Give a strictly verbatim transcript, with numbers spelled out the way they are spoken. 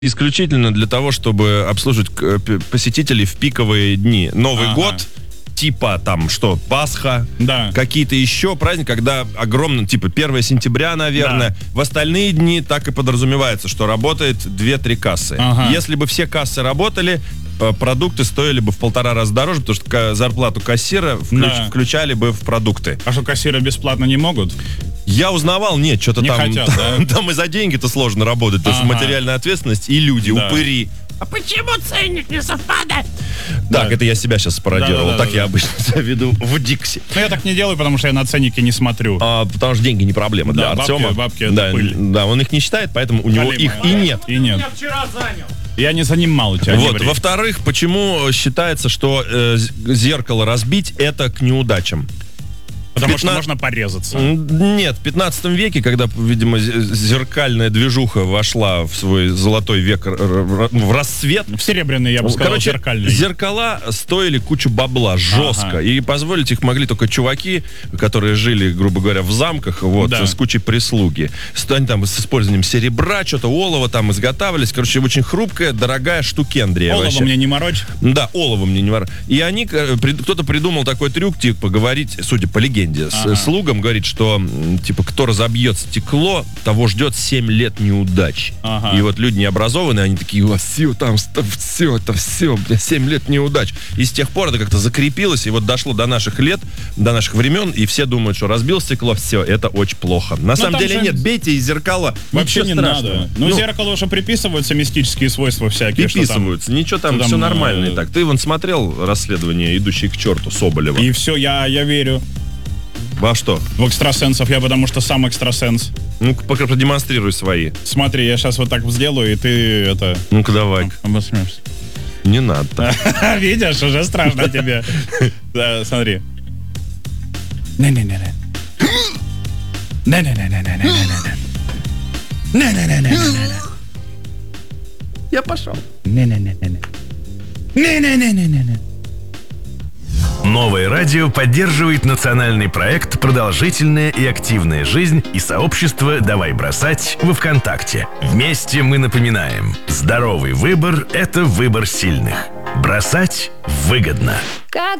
исключительно для того, чтобы обслуживать посетителей в пиковые дни. Новый ага. год, типа там что, Пасха, да. какие-то еще праздники, когда огромно, типа первое сентября, наверное. Да. В остальные дни так и подразумевается, что работает две-три кассы. Ага. Если бы все кассы работали, продукты стоили бы в полтора раза дороже, потому что зарплату кассира включ, да. включали бы в продукты. А что, кассиры бесплатно не могут? Я узнавал, нет, что-то не там, хотят, там, да? там и за деньги-то сложно работать, потому ага. что материальная ответственность и люди, да. упыри. А почему ценник не совпадает? Так, да. это я себя сейчас пародировал. Да, да, так да, я да. обычно себя веду в Дикси. Ну, я так не делаю, потому что я на ценники не смотрю. А, потому что деньги не проблема для да, Артема. Бабки, бабки это да, пыль. Да, он их не считает, поэтому у него Халима, их да. и нет. И нет. Я вчера занял. Я не занимал у тебя. Вот, во-вторых, почему считается, что э, зеркало разбить это к неудачам? Потому пятна... что можно порезаться. Нет, в пятнадцатом веке, когда, видимо, зеркальная движуха вошла в свой золотой век, в расцвет. В серебряный, я бы сказал, короче, зеркальный. Зеркала стоили кучу бабла, жестко. Ага. И позволить их могли только чуваки, которые жили, грубо говоря, в замках, вот, да. с кучей прислуги. Они там с использованием серебра, что-то олова там изготавливались. Короче, очень хрупкая, дорогая штукендрия. Олово вообще. мне не морочь. Да, олово мне не морочь. И они, кто-то придумал такой трюк, типа, говорить, судя по легенде, Ага. слугам говорит, что типа кто разобьет стекло, того ждет семь лет неудач. Ага. И вот люди необразованные, они такие, у вас все там, все, это все, семь лет неудач. И с тех пор это как-то закрепилось, и вот дошло до наших лет, до наших времен, и все думают, что разбил стекло, все, это очень плохо. На Но самом деле же... нет, бейте из зеркала. Вообще не страшного. Надо. Ну, ну, зеркалу уже приписываются мистические свойства всякие. Приписываются, там, ничего там, там, все нормально э... и так. Ты вон смотрел расследование «Идущий к черту» Соболева? И все, я, я верю. Во что? В экстрасенсов, я потому что сам экстрасенс. Ну-ка, пока продемонстрируй свои. Смотри, я сейчас вот так сделаю, и ты это... Ну-ка, давай. Обосмешься. Не надо. Видишь, уже страшно тебе. Да, смотри. Не-не-не-не. Не-не-не-не-не-не-не-не. Не-не-не-не-не-не. Я пошел. Не-не-не-не-не. Не-не-не-не-не-не. Новое радио поддерживает национальный проект «Продолжительная и активная жизнь» и сообщество «Давай бросать» во ВКонтакте. Вместе мы напоминаем: здоровый выбор – это выбор сильных. Бросать выгодно. Как